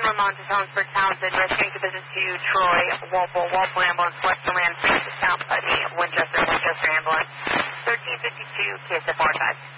from Montezonsburg, Townsend, rescuing to business to Troy, Walpole Ambulance, Western Land, South Putney, Winchester Ambulance, 1352, KSF 5.